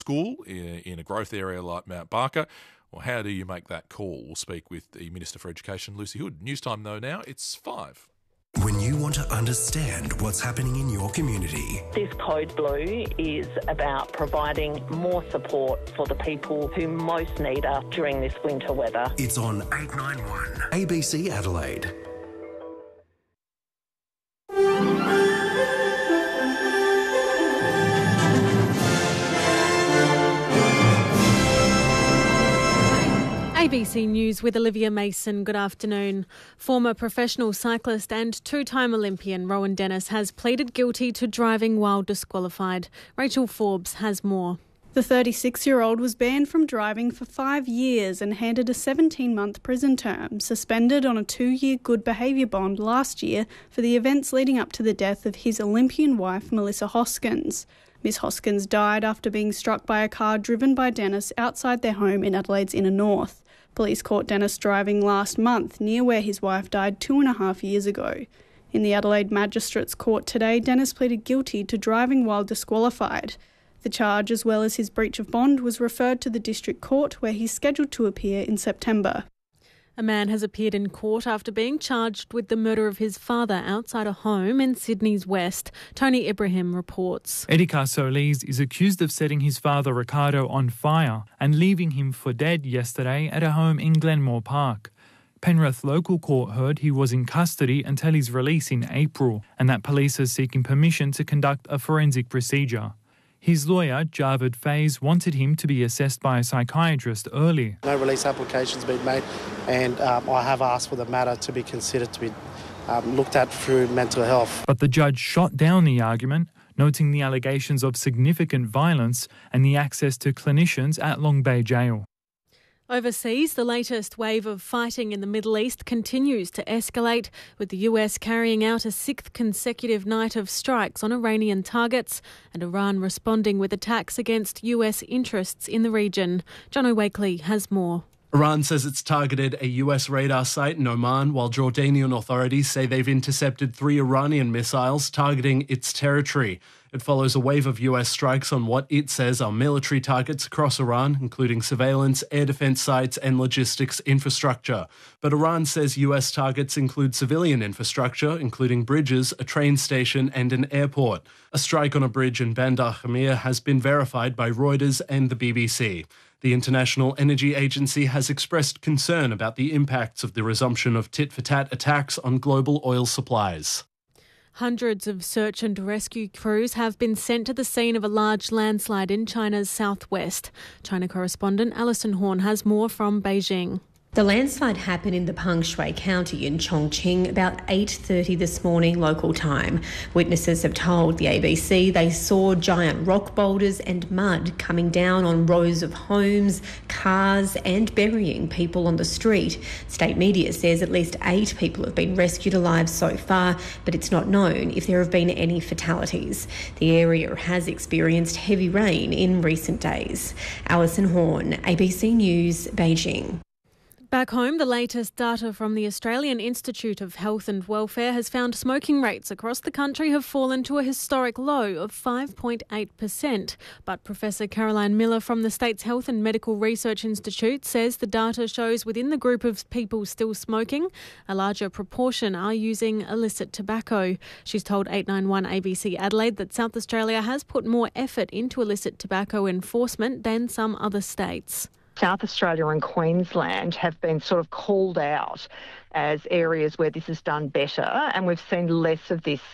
school in a growth area like Mount Barker. Well, how do you make that call? We'll speak with the Minister for Education, Lucy Hood. News time, though, now. It's 5. When you want to understand what's happening in your community. This Code Blue is about providing more support for the people who most need us during this winter weather. It's on 891 ABC Adelaide. ABC News with Olivia Mason. Good afternoon. Former professional cyclist and two-time Olympian Rowan Dennis has pleaded guilty to driving while disqualified. Rachel Forbes has more. The 36-year-old was banned from driving for 5 years and handed a 17-month prison term, suspended on a 2-year good behaviour bond last year for the events leading up to the death of his Olympian wife, Melissa Hoskins. Miss Hoskins died after being struck by a car driven by Dennis outside their home in Adelaide's inner north. Police caught Dennis driving last month near where his wife died 2.5 years ago. In the Adelaide Magistrates Court today, Dennis pleaded guilty to driving while disqualified. The charge, as well as his breach of bond, was referred to the District Court, where he's scheduled to appear in September. A man has appeared in court after being charged with the murder of his father outside a home in Sydney's West. Tony Ibrahim reports. Edgar Solis is accused of setting his father Ricardo on fire and leaving him for dead yesterday at a home in Glenmore Park. Penrith local court heard he was in custody until his release in April and that police are seeking permission to conduct a forensic procedure. His lawyer, Javed Faiz, wanted him to be assessed by a psychiatrist early. No release application's been made, and I have asked for the matter to be considered to be looked at through mental health. But the judge shot down the argument, noting the allegations of significant violence and the access to clinicians at Long Bay Jail. Overseas, the latest wave of fighting in the Middle East continues to escalate, with the US carrying out a 6th consecutive night of strikes on Iranian targets and Iran responding with attacks against US interests in the region. Jono Wakely has more. Iran says it's targeted a US radar site in Oman, while Jordanian authorities say they've intercepted 3 Iranian missiles targeting its territory. It follows a wave of US strikes on what it says are military targets across Iran, including surveillance, air defense sites and logistics infrastructure. But Iran says US targets include civilian infrastructure, including bridges, a train station and an airport. A strike on a bridge in Bandar Khamir has been verified by Reuters and the BBC. The International Energy Agency has expressed concern about the impacts of the resumption of tit-for-tat attacks on global oil supplies. Hundreds of search and rescue crews have been sent to the scene of a large landslide in China's southwest. China correspondent Alison Horn has more from Beijing. The landslide happened in the Pangshui County in Chongqing about 8:30 this morning local time. Witnesses have told the ABC they saw giant rock boulders and mud coming down on rows of homes, cars and burying people on the street. State media says at least 8 people have been rescued alive so far, but it's not known if there have been any fatalities. The area has experienced heavy rain in recent days. Alison Horn, ABC News, Beijing. Back home, the latest data from the Australian Institute of Health and Welfare has found smoking rates across the country have fallen to a historic low of 5.8%. But Professor Caroline Miller from the state's Health and Medical Research Institute says the data shows within the group of people still smoking, a larger proportion are using illicit tobacco. She's told 891 ABC Adelaide that South Australia has put more effort into illicit tobacco enforcement than some other states. South Australia and Queensland have been sort of called out as areas where this is done better, and we've seen less of this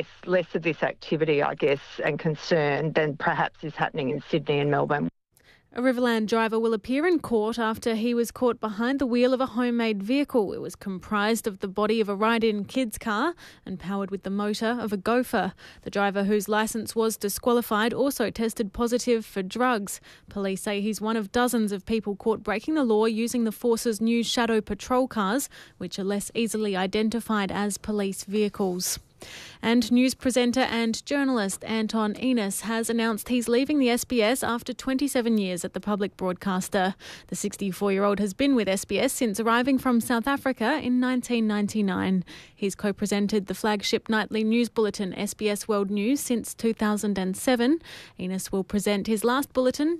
activity, I guess, and concern than perhaps is happening in Sydney and Melbourne. A Riverland driver will appear in court after he was caught behind the wheel of a homemade vehicle. It was comprised of the body of a ride-in kids' car and powered with the motor of a Gopher. The driver, whose licence was disqualified, also tested positive for drugs. Police say he's one of dozens of people caught breaking the law using the Force's new Shadow Patrol cars, which are less easily identified as police vehicles. And news presenter and journalist Anton Enos has announced he's leaving the SBS after 27 years at the public broadcaster. The 64-year-old has been with SBS since arriving from South Africa in 1999. He's co-presented the flagship nightly news bulletin SBS World News since 2007. Enos will present his last bulletin